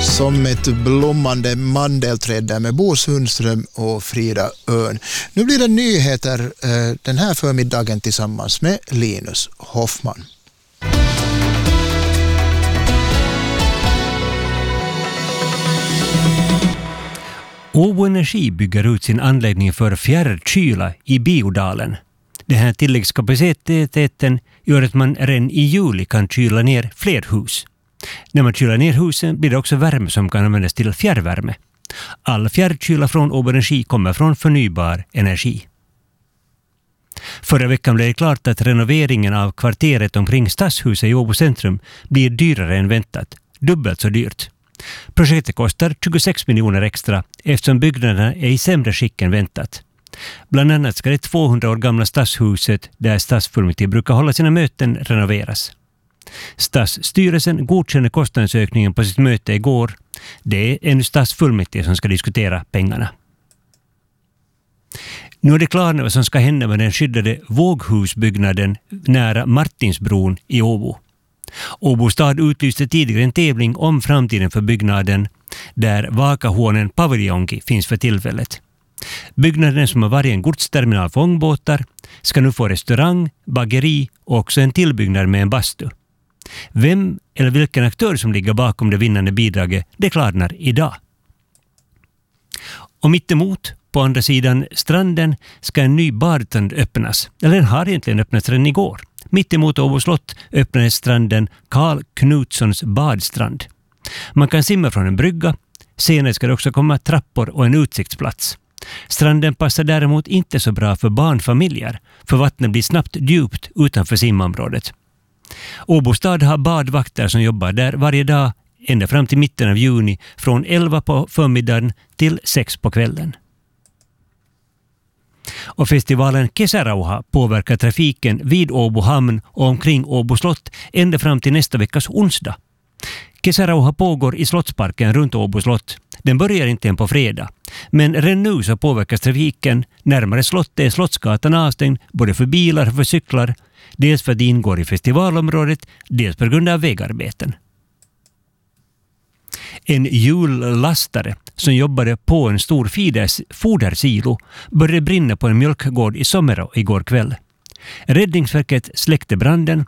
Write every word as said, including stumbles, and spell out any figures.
Som ett blommande mandelträd där med Bo Sundström och Frida Örn. Nu blir det nyheter eh, den här förmiddagen tillsammans med Linus Hoffman. Åbo Energi bygger ut sin anläggning för fjärrkyla i Biodalen. Den här tilläggskapaciteten gör att man redan i juli kan kyla ner fler hus. När man kylar ner husen blir det också värme som kan användas till fjärrvärme. All fjärrkyla från Åbo Energi kommer från förnybar energi. Förra veckan blev det klart att renoveringen av kvarteret omkring Stadshuset i Åbo centrum blir dyrare än väntat. Dubbelt så dyrt. Projektet kostar tjugosex miljoner extra eftersom byggnaderna är i sämre skick än väntat. Bland annat ska det tvåhundra år gamla Stadshuset där stadsfullmäktige brukar hålla sina möten renoveras. Stadsstyrelsen godkände kostnadsökningen på sitt möte igår. Det är en stadsfullmäktige som ska diskutera pengarna. Nu är det klart vad som ska hända med den skyddade våghusbyggnaden nära Martinsbron i Åbo. Åbo stad utlyste tidigare en tävling om framtiden för byggnaden där Vakahuonen paviljonki finns för tillfället. Byggnaden som har varit en godsterminal för ångbåtar ska nu få restaurang, bageri och också en tillbyggnad med en bastu. Vem eller vilken aktör som ligger bakom det vinnande bidraget, det klarnar idag. Och mittemot, på andra sidan stranden, ska en ny badstrand öppnas. Eller den har egentligen öppnats redan igår. Mittemot Åbo slott öppnades stranden Karl Knutssons badstrand. Man kan simma från en brygga. Senare ska det också komma trappor och en utsiktsplats. Stranden passar däremot inte så bra för barnfamiljer, för vattnet blir snabbt djupt utanför simområdet. Åbo stad har badvakter som jobbar där varje dag ända fram till mitten av juni från elva på förmiddagen till sex på kvällen. Och festivalen Kesärauha påverkar trafiken vid Åbo hamn och omkring Åbo slott ända fram till nästa veckas onsdag. Kesärauha pågår i slottsparken runt Åbo slott. Den börjar inte än på fredag. Men redan nu så påverkas trafiken. Närmare slottet är Slottsgatan avstängd både för bilar och för cyklar. Dels för att det ingår i festivalområdet, dels på grund av vägarbeten. En jullastare som jobbade på en stor fodersilo började brinna på en mjölkgård i Sommerå igår kväll. Räddningsverket släckte branden